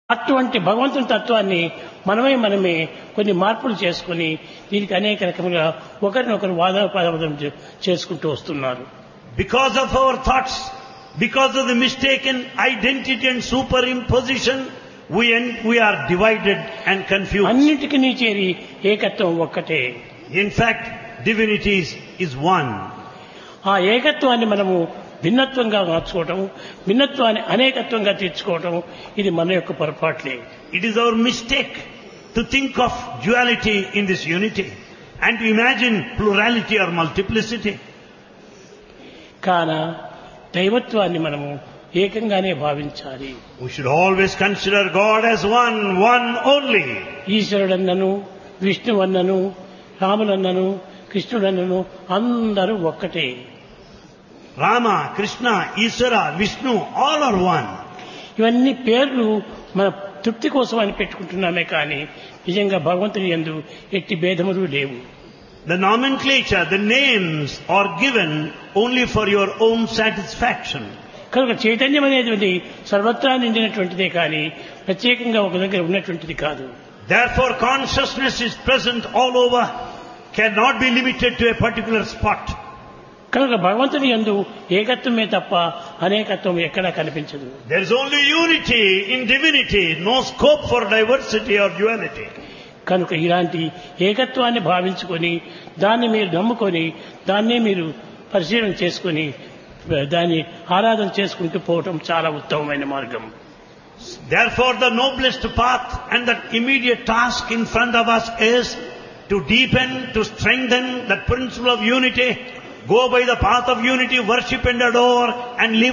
అటువంటి భగవంతుని తత్వాన్ని మనమే కొన్ని మార్పులు చేసుకుని దీనికి అనేక రకములుగా ఒకరినొకరు వాదోపవాదం చేసుకుంటూ వస్తున్నారు. Because of our thoughts, because of the mistaken identity and superimposition, we are divided and confused. అన్నిటికీ చేరి ఏకత్వం ఒక్కటే. In fact, divinity is one. ఆ ఏకత్వాన్ని మనము భిన్నత్వంగా మార్చుకోవటం, భిన్నత్వాన్ని అనేకత్వంగా తీర్చుకోవటం ఇది మన యొక్క పొరపాట్లే. It is our mistake to think of duality in this unity and to imagine plurality or multiplicity. కాన దైవత్వాన్ని మనము ఏకంగానే భావించాలి. We should always consider God as one only. ఈశ్వరుడన్నను, విష్ణువన్నను, రాములన్నను, కృష్ణుడన్నను అందరూ ఒక్కటే. Rama, Krishna, Ishvara, Vishnu, all are one. ఇవన్నీ పేర్లు మన తృప్తి కోసం అని పెట్టుకుంటున్నామే కానీ నిజంగా భగవంతుని యందు ఎట్టి భేదములు లేవు. The nomenclature, the names are given only for your own satisfaction. కనుక చైతన్యం అనేది సర్వత్రా నిండినటువంటిదే కానీ ప్రత్యేకంగా ఒక దగ్గర ఉన్నటువంటిది కాదు. Therefore consciousness is present all over, cannot be limited to a particular spot. కనుక భగవంతుని యందు ఏకత్వమే తప్ప అనేకత్వం ఎక్కడా కనిపించదు. There is only unity in divinity, no scope for diversity or duality. కనుక ఇలాంటి ఏకత్వాన్ని భావించుకొని దాన్ని మీరు నమ్ముకొని దాన్నే మీరు పరిశీలన చేసుకొని దాన్ని ఆరాధన చేసుకుంటూ పోవటం చాలా ఉత్తమమైన మార్గం. Therefore the noblest path and the immediate task in front of us is to deepen, to strengthen that principle of unity. Go by the path of unity, worship and adore and live.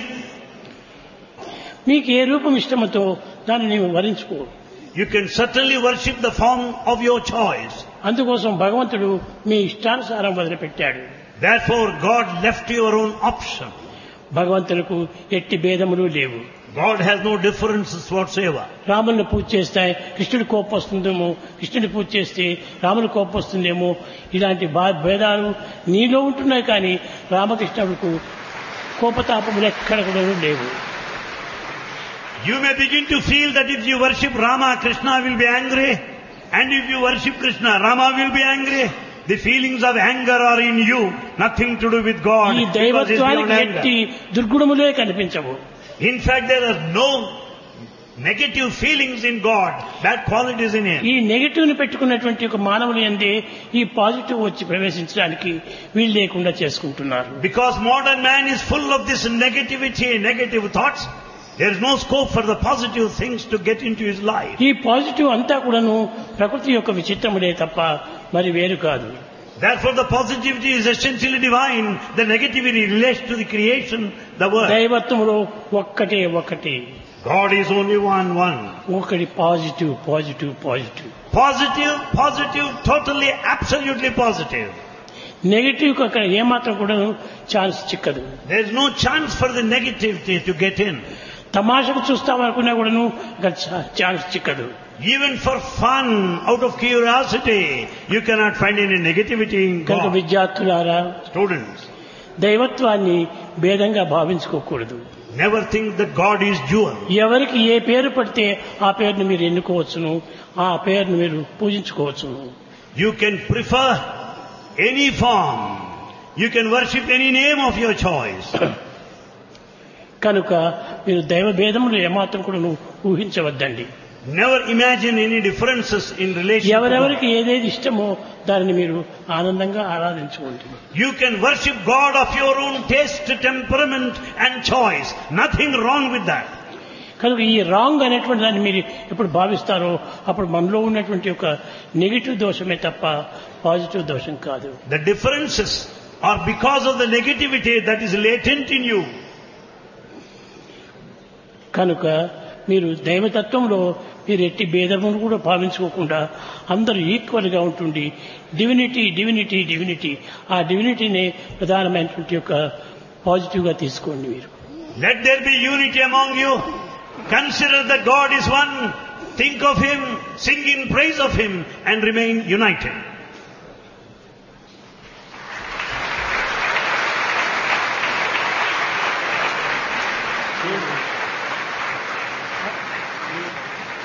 మీకు ఏ రూపం ఇష్టమో దాన్ని నీవు వరించుకో. You can certainly worship the form of your choice. అందుకోసం భగవంతుడు మీ ఇష్టానుసారం వదిలిపెట్టాడు. Therefore God left your own option. భగవంతులకు ఎట్టి భేదములు లేవు. God has no differences whatsoever. రాముని పూజ చేస్తే కృష్ణుడి కోపం వస్తుందేమో, కృష్ణుడి పూజ చేస్తే రాముని కోపం వస్తుందేమో, ఇలాంటి భేదాలు నీలో ఉంటున్నాయి కానీ రామకృష్ణులకు కోపతాపములు ఎక్కడ కూడా లేవు. You may begin to feel that if you worship Rama, Krishna will be angry, and if you worship Krishna, Rama will be angry. The feelings of anger are in you, nothing to do with God. ఈ దైవత్వానికి ఎట్టి దుర్గుణములే కనిపించవు. In fact, there are no negative feelings in God, bad qualities in Him. ఈ negative ని పెట్టుకున్నటువంటి ఒక మానవుని యందే ఈ positive వచ్చి ప్రవేశించడానికి వీలు లేకుండా చేసుకుంటున్నారు. Because modern man is full of this negativity, negative thoughts, there is no scope for the positive things to get into his life. ఈ పాజిటివ్ అంతా కూడాను ప్రకృతి యొక్క విచిత్రములే తప్ప మరి వేరు కాదు. Therefore the positivity is essentially divine, the negativity relates to the creation, the world. దైవత్వములో ఒక్కటే ఒక్కటే. God is only one. ఒకటి positive positive positive. Positive, totally, absolutely positive. Negative కు అక్కడ ఏమాత్రం కూడా chance చిక్కదు. There is no chance for the negativity to get in. తమాషకు చూస్తామనుకున్నా కూడాను అక్కడ chance చిక్కదు. Even for fun, out of curiosity, you cannot find any negativity in కనుక God. విద్యార్థులారా, Students, దైవత్వాన్ని భేదంగా భావించుకోకూడదు. never think that God is dual. ఎవరికి ఏ పేరు పడితే ఆ పేరును మీరు ఎన్నుకోవచ్చును, ఆ పేరును మీరు పూజించుకోవచ్చును. You can prefer any form. You can worship any name of your choice. కనుక మీరు దైవ భేదములు ఏమాత్రం కూడా ఊహించవద్దండి. Never imagine any differences in relation to God. ఎవరెవరికి ఏదేది ఇష్టమో దానిని మీరు ఆనందంగా ఆరాధించుకోండి. You can worship God of your own taste, temperament and choice. Nothing wrong with that. కనుక ఈ రాంగ్ అనేటువంటి దాన్ని మీరు ఎప్పుడు భావిస్తారో అప్పుడు మనలో ఉన్నటువంటి ఒక నెగిటివ్ దోషమే తప్ప పాజిటివ్ దోషం కాదు. The differences are because of the negativity that is latent in you. కనుక మీరు దైవతత్వంలో మీరు ఎట్టి భేదమును కూడా భావించుకోకుండా అందరూ ఈక్వల్ గా ఉంటుంది. డివినిటీ ఆ డివినిటీనే ప్రధానమైనటువంటి యొక్క పాజిటివ్ గా తీసుకోండి. మీరు Let there be unity among you. Consider that God is one. Think of Him, sing in praise of Him and remain united.